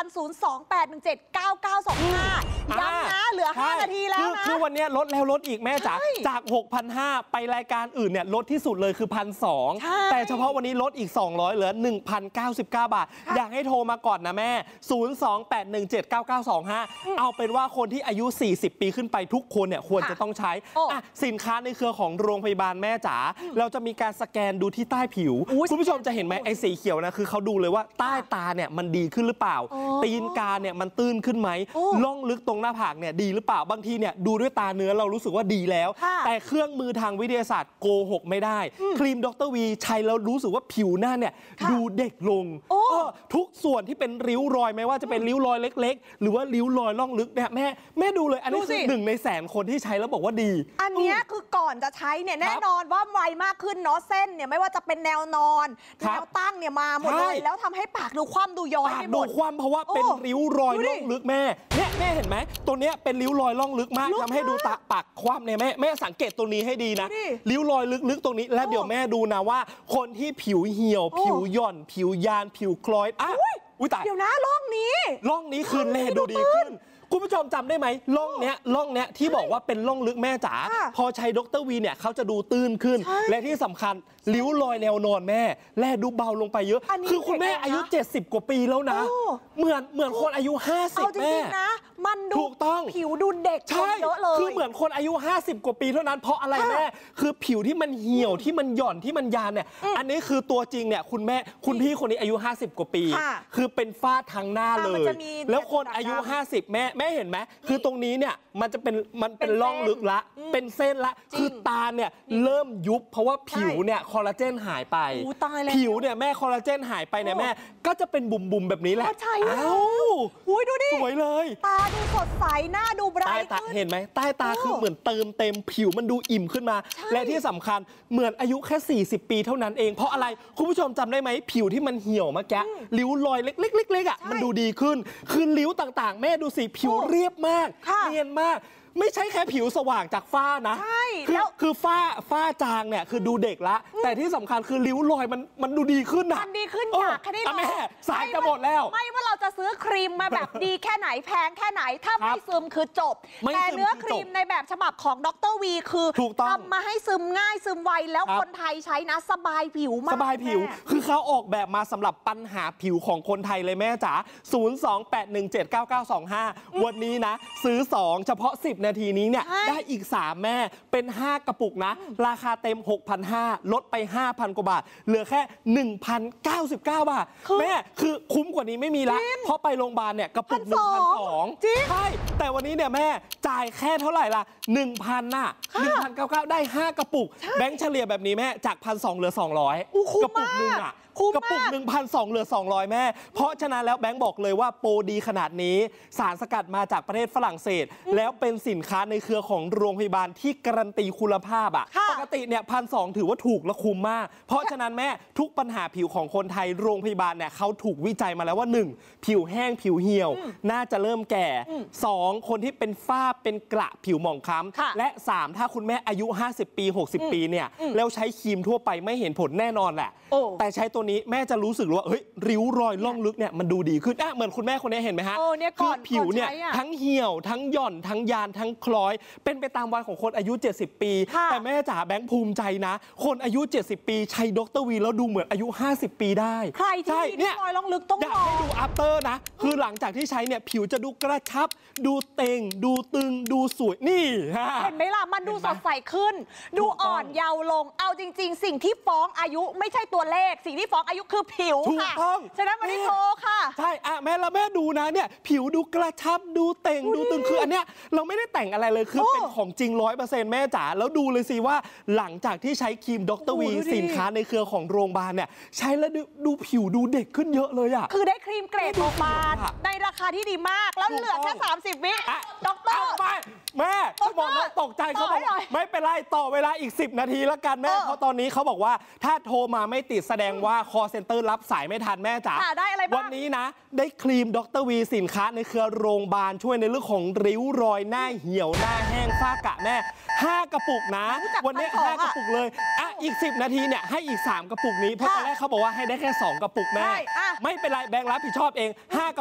ย้ำนะเหลือ5 นาทีแล้วนะคือวันนี้ลดแล้วลดอีกแม่จ๋าจาก 6,500 ไปรายการอื่นเนี่ยลดที่สุดเลยคือ 1,200 แต่เฉพาะวันนี้ลดอีก200เหลือ 1,099 บาทอยากให้โทรมาก่อนนะแม่ 028179925 เอาเป็นว่าคนที่อายุ 40 ปีขึ้นไปทุกคนเนี่ยควรจะต้องใช้สินค้าในเครือของโรงพยาบาลแม่จ๋าเราจะมีการสแกนดูที่ใต้ผิวคุณผู้ชมจะเห็นไหมไอ้สีเขียวนะคือเขาดูเลยว่าใต้ตาเนี่ยมันดีขึ้นหรือเปล่าตีนกาเนี่ยมันตื้นขึ้นไหมล่องลึกตรงหน้าผากเนี่ยดีหรือเปล่าบางทีเนี่ยดูด้วยตาเนื้อเรารู้สึกว่าดีแล้วแต่เครื่องมือทางวิทยาศาสตร์โกหกไม่ได้ครีมดร.วีใช้แล้วรู้สึกว่าผิวหน้าเนี่ยดูเด็กลงทุกส่วนที่เป็นริ้วรอยไม่ว่าจะเป็นริ้วรอยเล็กๆหรือว่าริ้วรอยล่องลึกเนี่ยแม่ดูเลยอันนี้คือ1 ในแสนคนที่ใช้แล้วบอกว่าดีอันนี้คือก่อนจะใช้เนี่ยแน่นอนว่าไวมากขึ้นเนาะเส้นเนี่ยไม่ว่าจะเป็นแนวนอนแนวตั้งเนี่ยมาหมดเลยแล้วทำให้ปากดูคว่ำดูย้อยไปหมดดูคว่ำเพราะว่าเป็นริ้วรอยล่องลึกแม่เห็นไหมตัวเนี้ยเป็นริ้วรอยล่องลึกมากทำให้ดูตาปากคว่ำเนี่ยแม่สังเกตตรงนี้ให้ดีนะริ้วรอยลึกๆตรงนี้และเดี๋ยวแม่ดูนะว่าคนที่ผิวเหี่ยวผิวหย่อนผิวยานผิวคล้อยอุ้ยตายเดี๋ยวนะร่องนี้คือเลดูดีขึ้นคุณผู้ชมจำได้ไหมล่องเนี้ยที่บอกว่าเป็นล่องลึกแม่จ๋าพอใช้ดร.วีเนี่ยเขาจะดูตื้นขึ้นและที่สำคัญริ้วรอยแนวนอนแม่แลดูเบาลงไปเยอะคือคุณแม่อายุ70 กว่าปีแล้วนะเหมือนคนอายุ50แม่นะมันดูถูกต้องผิวดูเด็กเยอะเลยคือเหมือนคนอายุ50 กว่าปีเท่านั้นเพราะอะไรแม่คือผิวที่มันเหี่ยวที่มันหย่อนที่มันยานเนี่ยอันนี้คือตัวจริงเนี่ยคุณพี่คนนี้อายุ50 กว่าปีคือเป็นฝ้าทางหน้าเลยแล้วคนอายุ50แม่เห็นไหมคือตรงนี้เนี่ยมันเป็นร่องลึกละเป็นเส้นละคือตาเนี่ยเริ่มยุบเพราะว่าผิวเนี่ยคอลลาเจนหายไปผิวเนี่ยแม่คอลลาเจนหายไปเนี่ยแม่ก็จะเป็นบุ๋มๆแบบนี้แหละอุ้ยดูดิสวยเลยตาดูสดใสหน้าดูไบรท์ขึ้นเห็นไหมใต้ตาคือเหมือนเติมเต็มผิวมันดูอิ่มขึ้นมาและที่สำคัญเหมือนอายุแค่40 ปีเท่านั้นเองเพราะอะไรคุณผู้ชมจำได้ไหมผิวที่มันเหี่ยวเมื่อกี้ริ้วรอยเล็กๆอ่ะมันดูดีขึ้นคือริ้วต่างๆแม่ดูสิผิวเรียบมากเนียนมากไม่ใช่แค่ผิวสว่างจากฝ้านะคือฝ้าจางเนี่ยคือดูเด็กละแต่ที่สำคัญคือริ้วรอยมันดูดีขึ้นนะมันดีขึ้นอยากแค่ได้แม่สายจะหมดแล้วไม่ว่าเราจะซื้อครีมมาแบบดีแค่ไหนแพงแค่ไหนถ้าไม่ซึมคือจบแต่เนื้อครีมในแบบฉบับของดร.วีคือทำมาให้ซึมง่ายซึมไวแล้วคนไทยใช้นะสบายผิวมากสบายผิวคือเขาออกแบบมาสำหรับปัญหาผิวของคนไทยเลยแม่จ๋า028179925วันนี้นะซื้อ2เฉพาะ10 นาทีนี้เนี่ยได้อีก3แม่เป็น5 กระปุกนะราคาเต็ม 6,500 ลดไป 5,000 กว่าบาทเหลือแค่ 1,099 บาทแม่คือคุ้มกว่านี้ไม่มีละเพราะไปโรงพยาบาลเนี่ยกระปุก 1,200 จริงใช่แต่วันนี้เนี่ยแม่จ่ายแค่เท่าไหร่ล่ะ 1,000 น่ะ 1,099 ได้5 กระปุกแบงค์เฉลี่ยแบบนี้แม่จาก 1,200 เหลือ 200 กระปุกนึงอ่ะกระปุก 1,200 เหลือ 200 แม่เพราะฉะนั้นแล้วแบงค์บอกเลยว่าโปรดีขนาดนี้สารสกัดมาจากประเทศฝรั่งเศสแล้วเป็นสินค้าในเครือของโรงพยาบาลที่การันตีคุณภาพอ่ะปกติเนี่ย1,200ถือว่าถูกและคุ้มมากเพราะฉะนั้นแม่ทุกปัญหาผิวของคนไทยโรงพยาบาลเนี่ยเขาถูกวิจัยมาแล้วว่า 1. ผิวแห้งผิวเหี่ยวน่าจะเริ่มแก่ 2. คนที่เป็นฝ้าเป็นกระผิวหมองคล้ำและ 3. ถ้าคุณแม่อายุ50 ปี60 ปีเนี่ยแล้วใช้ครีมทั่วไปไม่เห็นผลแน่นอนแหละแต่ใช้ตัวนี้แม่จะรู้สึกว่าเฮ้ยริ้วรอยล่องลึกเนี่ยมันดูดีขึ้นเหมือนคุณแม่คนนี้เห็นไหมฮะคือผิวเนี่ยทั้งเหี่ยวทั้งหย่อนทั้งยานทั้งคล้อยเป็นไปตามวัยของคนอายุ70 ปีแต่แม่จ๋าแบงค์ภูมิใจนะคนอายุ70 ปีใช้ดร.วีแล้วดูเหมือนอายุ50 ปีได้ใครที่มีรอยล่องลึกต้องอยากให้ดูอัปเตอร์นะคือหลังจากที่ใช้เนี่ยผิวจะดูกระชับดูเต่งดูตึงดูสวยนี่เห็นไหมล่ะมันดูสดใสขึ้นดูอ่อนเยาว์ลงเอาจริงๆสิ่งที่ฟ้องอายุไม่ใช่ตัวเลขสิ่งที่ฟ้องอายุคือผิวค่ะฉะนั้นวันนี้โทรค่ะใช่แม่ดูนะเนี่ยผิวดูกระชับดูเต่งดูตึงคืออันเนี้ยเราไม่ได้แต่งอะไรเลยคือเป็นของจริง 100% แม่จ๋าแล้วดูเลยสิว่าหลังจากที่ใช้ครีมดร.วีสินค้าในเครือของโรงพยาบาลเนี่ยใช้แล้วดูผิวดูเด็กขึ้นเยอะเลยอ่ะคือได้ครีมเกรดโรงพยาบาลในราคาที่ดีมากแล้วเหลือแค่30 วิดร. แม่บอกน้องตกใจเขาบอกไม่เป็นไรต่อเวลาอีก10 นาทีแล้วกันแม่เพราะตอนนี้เขาบอกว่าถ้าโทรมาไม่ติดแสดงว่าคอเซ็นเตอร์รับสายไม่ทันแม่จ๋าได้อะไรบ้างวันนี้นะได้ครีมดร.วีสินค้าในเครือโรงพยาบาลช่วยในเรื่องของริ้วรอยหน้าเหี่ยวหน้าแห้งฝ้ากระแม่5 กระปุกนะวันนี้5 กระปุกเลยอีก10 นาทีเนี่ยให้อีก3 กระปุกนี้เพราะตอนแรกเขาบอกว่าให้ได้แค่2 กระปุกแม่ไม่เป็นไรแบงค์รับผิดชอบเอง5